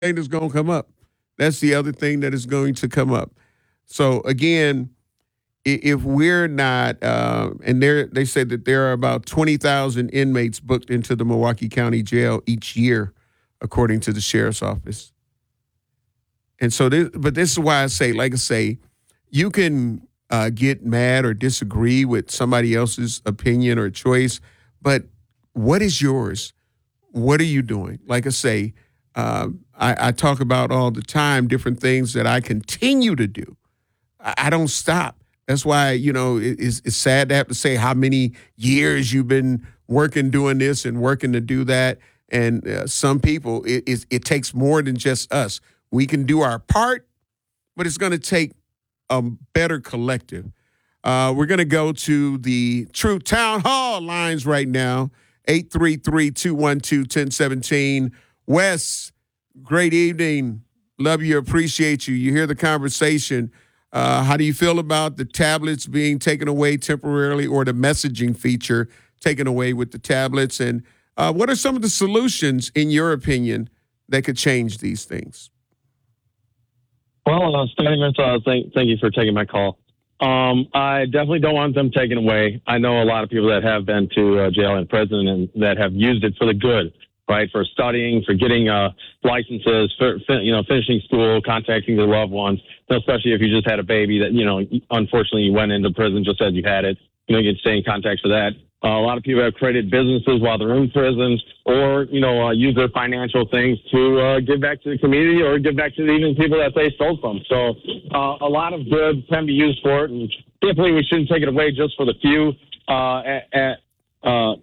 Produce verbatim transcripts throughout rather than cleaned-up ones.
thing that's going to come up. That's the other thing that is going to come up. So again, if we're not, uh, and there they said that there are about twenty thousand inmates booked into the Milwaukee County Jail each year, according to the sheriff's office. And so, this, but this is why I say, like I say, you can uh, get mad or disagree with somebody else's opinion or choice, but what is yours? What are you doing? Like I say, uh, I, I talk about all the time different things that I continue to do. I, I don't stop. That's why, you know, it, it's, it's sad to have to say how many years you've been working doing this and working to do that. And uh, some people, it, it, it takes more than just us. We can do our part, but it's going to take a better collective. Uh, we're going to go to the True Town Hall lines right now, eight three three, two one two, one zero one seven. Wes, great evening. Love you, appreciate you. You hear the conversation. Uh, how do you feel about the tablets being taken away temporarily or the messaging feature taken away with the tablets? And uh, what are some of the solutions, in your opinion, that could change these things? Well, uh, starting with, uh, thank, thank you for taking my call. Um, I definitely don't want them taken away. I know a lot of people that have been to uh, jail and prison and that have used it for the good, right? For studying, for getting uh, licenses, for, you know, finishing school, contacting their loved ones, especially if you just had a baby that, you know, unfortunately you went into prison just as you had it. You know, you can stay in contact for that. Uh, a lot of people have created businesses while they're in prison or, you know, uh, use their financial things to uh, give back to the community or give back to the even people that they stole from. So uh, a lot of good can be used for it. And definitely we shouldn't take it away just for the few. Uh, at, at, uh,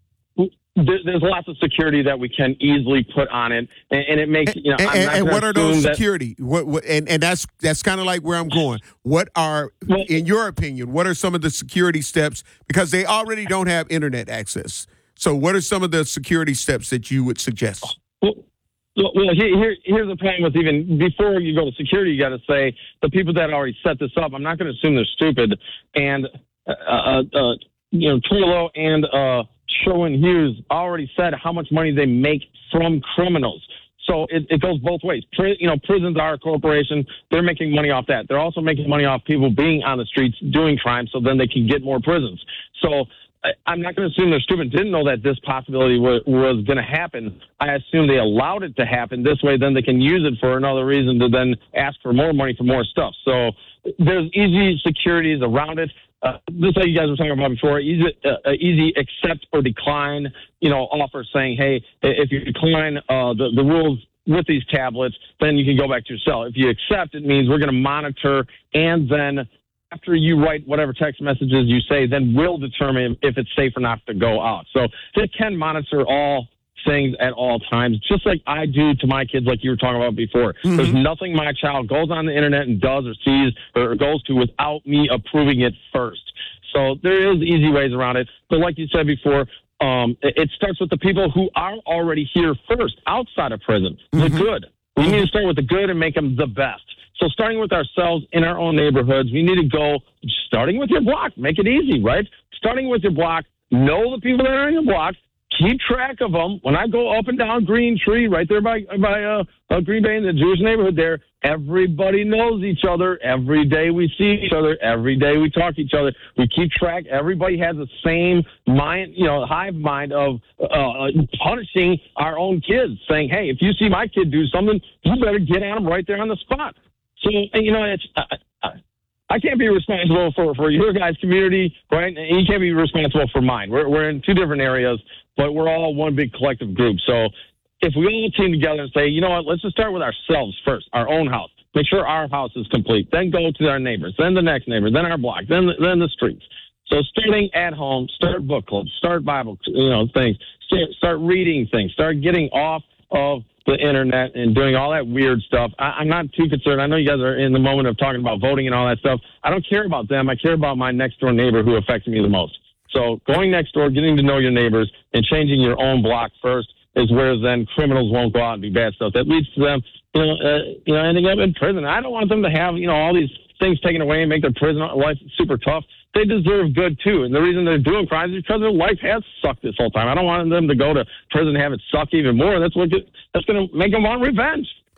there's lots of security that we can easily put on it, and, and it makes you know. And, I'm not and what are those that, security? What, what and and that's that's kind of like where I'm going. What are, well, in your opinion, what are some of the security steps? Because they already don't have internet access. So, what are some of the security steps that you would suggest? Well, well here, here, here's the problem with even before you go to security, you got to say the people that already set this up. I'm not going to assume they're stupid, and uh, uh, uh, you know, Trillo and. Uh, Sherwin Hughes already said how much money they make from criminals. So it, it goes both ways. Pri- you know, prisons are a corporation. They're making money off that. They're also making money off people being on the streets doing crime so then they can get more prisons. So I, I'm not going to assume they're stupid. Didn't know that this possibility was, was going to happen. I assume they allowed it to happen. This way then they can use it for another reason to then ask for more money for more stuff. So there's easy securities around it. Uh, this is how you guys were talking about before, easy, uh, easy accept or decline, you know, offer saying, hey, if you decline uh, the, the rules with these tablets, then you can go back to your cell. If you accept, it means we're going to monitor, and then after you write whatever text messages you say, then we'll determine if it's safe or not to go out. So they can monitor all things at all times, just like I do to my kids, like you were talking about before. Mm-hmm. There's nothing my child goes on the internet and does or sees or goes to without me approving it first. So there is easy ways around it. But like you said before, um, it, it starts with the people who are already here first, outside of prison, mm-hmm. the good. We mm-hmm. need to start with the good and make them the best. So starting with ourselves in our own neighborhoods, we need to go starting with your block. Make it easy, right? Starting with your block, know the people that are in your block, keep track of them. When I go up and down Green Tree, right there by by uh, uh, Green Bay in the Jewish neighborhood there, everybody knows each other. Every day we see each other. Every day we talk to each other. We keep track. Everybody has the same mind, you know, hive mind of uh, punishing our own kids, saying, hey, if you see my kid do something, you better get at him right there on the spot. So, you know, it's... Uh, uh, I can't be responsible for, for your guys' community, right? And you can't be responsible for mine. We're we're in two different areas, but we're all one big collective group. So if we all team together and say, you know what, let's just start with ourselves first, our own house. Make sure our house is complete. Then go to our neighbors, then the next neighbor, then our block, then the, then the streets. So starting at home, start book clubs, start Bible, you know, things. Start, start reading things. Start getting off of the internet and doing all that weird stuff. I, I'm not too concerned. I know you guys are in the moment of talking about voting and all that stuff. I don't care about them. I care about my next door neighbor who affects me the most. So going next door, getting to know your neighbors, and changing your own block first is where then criminals won't go out and do bad stuff. That leads to them, you know, uh, you know, ending up in prison. I don't want them to have, you know, all these things taken away and make their prison life super tough. They deserve good too. And the reason they're doing crimes is because their life has sucked this whole time. I don't want them to go to prison and have it suck even more. That's what that's going to make them want revenge.